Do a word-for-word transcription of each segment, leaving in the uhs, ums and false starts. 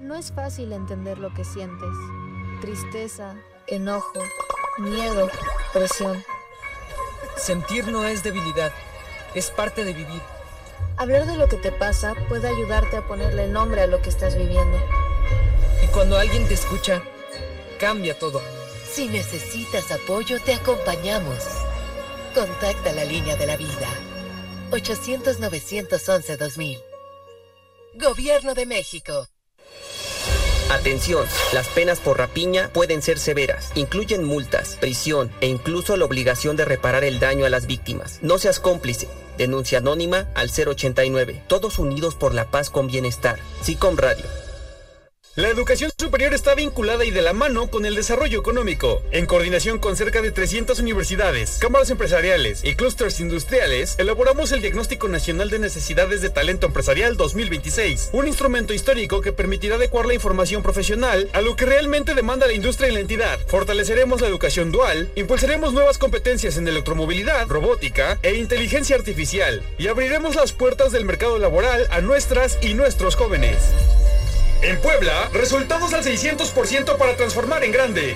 No es fácil entender lo que sientes. Tristeza, enojo, miedo, presión. Sentir no es debilidad, es parte de vivir. Hablar de lo que te pasa puede ayudarte a ponerle nombre a lo que estás viviendo. Y cuando alguien te escucha, cambia todo. Si necesitas apoyo, te acompañamos. Contacta la línea de la vida. ochocientos, novecientos once, dos mil. Gobierno de México. Atención, las penas por rapiña pueden ser severas. Incluyen multas, prisión e incluso la obligación de reparar el daño a las víctimas. No seas cómplice. Denuncia anónima al cero ochenta y nueve. Todos unidos por la paz con bienestar. SICOM Radio. La educación superior está vinculada y de la mano con el desarrollo económico. En coordinación con cerca de trescientas universidades, cámaras empresariales y clústeres industriales, elaboramos el Diagnóstico Nacional de Necesidades de Talento Empresarial dos mil veintiséis, un instrumento histórico que permitirá adecuar la información profesional a lo que realmente demanda la industria y la entidad. Fortaleceremos la educación dual, impulsaremos nuevas competencias en electromovilidad, robótica e inteligencia artificial, y abriremos las puertas del mercado laboral a nuestras y nuestros jóvenes. En Puebla, resultados al seiscientos por ciento para transformar en grande.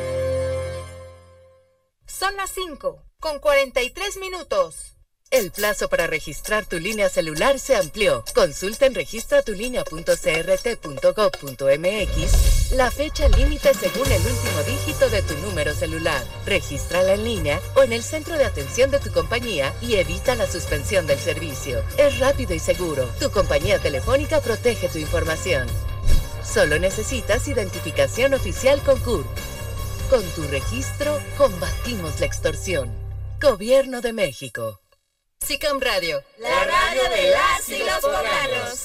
Son las cinco, con cuarenta y tres minutos. El plazo para registrar tu línea celular se amplió. Consulta en registra tu línea punto c r t punto gov punto m x la fecha límite según el último dígito de tu número celular. Regístrala en línea o en el centro de atención de tu compañía y evita la suspensión del servicio. Es rápido y seguro. Tu compañía telefónica protege tu información. Solo necesitas identificación oficial con C U R P. Con tu registro, combatimos la extorsión. Gobierno de México. SICOM Radio, la radio de las y los poblanos.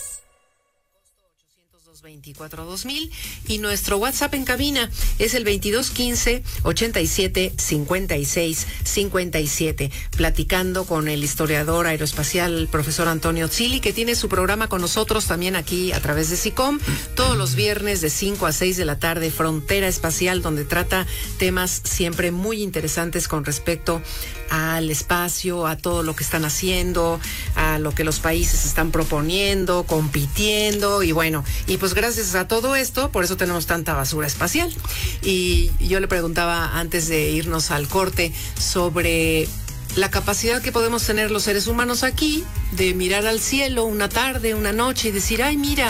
veinticuatro dos mil y nuestro WhatsApp en cabina es el veintidós quince ochenta y siete cincuenta y seis cincuenta y siete, platicando con el historiador aeroespacial profesor Antonio Zilli, que tiene su programa con nosotros también aquí a través de SICOM todos los viernes de cinco a seis de la tarde, Frontera Espacial, donde trata temas siempre muy interesantes con respecto al espacio, a todo lo que están haciendo, a lo que los países están proponiendo, compitiendo, y bueno, y pues gracias a todo esto, por eso tenemos tanta basura espacial. Y yo le preguntaba antes de irnos al corte sobre la capacidad que podemos tener los seres humanos aquí de mirar al cielo una tarde, una noche y decir, ay, mira,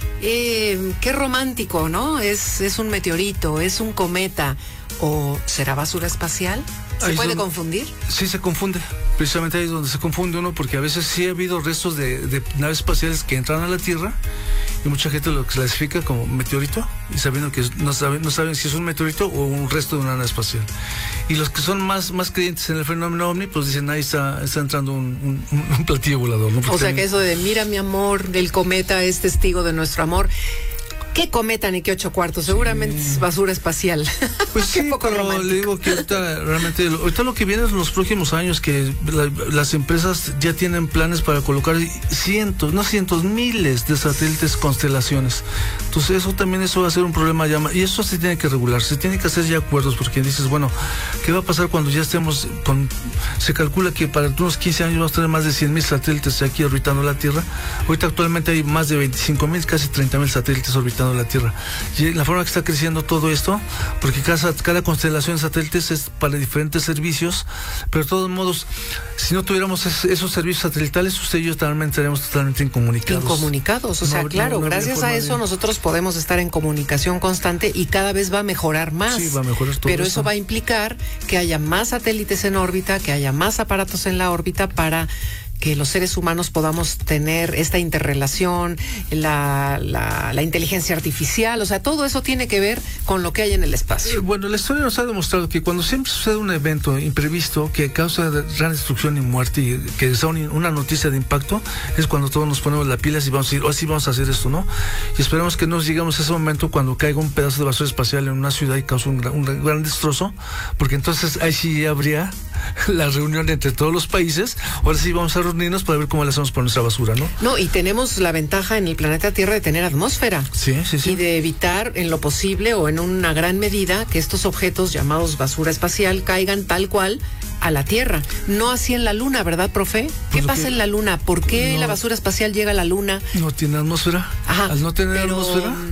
eh, qué romántico, ¿no? Es, es un meteorito, es un cometa, o ¿será basura espacial? ¿Se ahí puede son, confundir? Sí, se confunde. Precisamente ahí es donde se confunde uno, porque a veces sí ha habido restos de, de naves espaciales que entran a la Tierra y mucha gente lo clasifica como meteorito, y sabiendo que no saben, no saben si es un meteorito o un resto de una nave espacial. Y los que son más, más creyentes en el fenómeno ovni, pues dicen, ahí está, está entrando un, un, un platillo volador, ¿no? Porque o sea también... que eso de mira mi amor, el cometa es testigo de nuestro amor. ¿Qué cometa ni qué ocho cuartos? Seguramente sí. Es basura espacial. Pues sí, pero le digo que ahorita realmente, ahorita lo que viene en los próximos años, que la, las empresas ya tienen planes para colocar cientos, no cientos, miles de satélites, constelaciones. Entonces eso también eso va a ser un problema ya, y eso se tiene que regular, se tiene que hacer ya acuerdos, porque dices, bueno, ¿qué va a pasar cuando ya estemos con, se calcula que para unos quince años vamos a tener más de cien mil satélites aquí orbitando la Tierra? Ahorita actualmente hay más de veinticinco mil, casi treinta mil satélites orbitando la Tierra. Y la forma que está creciendo todo esto, porque cada, cada constelación de satélites es para diferentes servicios, pero de todos modos, si no tuviéramos es, esos servicios satelitales, usted y yo también estaríamos totalmente incomunicados. Incomunicados, o sea, no, claro, no, no gracias a eso de... nosotros podemos estar en comunicación constante y cada vez va a mejorar más. Sí, va a mejorar todo. Pero eso eso va a implicar que haya más satélites en órbita, que haya más aparatos en la órbita para que los seres humanos podamos tener esta interrelación, la, la, la inteligencia artificial, o sea, todo eso tiene que ver con lo que hay en el espacio. Eh, bueno, la historia nos ha demostrado que cuando siempre sucede un evento imprevisto que causa gran destrucción y muerte, y que es una noticia de impacto, es cuando todos nos ponemos las pilas y vamos a decir, oh, sí, vamos a hacer esto, ¿no? Y esperemos que no lleguemos a ese momento cuando caiga un pedazo de basura espacial en una ciudad y cause un, un gran destrozo, porque entonces ahí sí habría la reunión entre todos los países. Ahora sí vamos a reunirnos para ver cómo le hacemos por nuestra basura, ¿no? No, y tenemos la ventaja en el planeta Tierra de tener atmósfera. Sí, sí, sí. Y de evitar en lo posible o en una gran medida que estos objetos llamados basura espacial caigan tal cual a la Tierra. No así en la Luna, ¿verdad, profe? ¿Qué pues pasa que... en la Luna? ¿Por qué no, la basura espacial llega a la Luna? No tiene atmósfera. Ajá. Al no tener pero... atmósfera...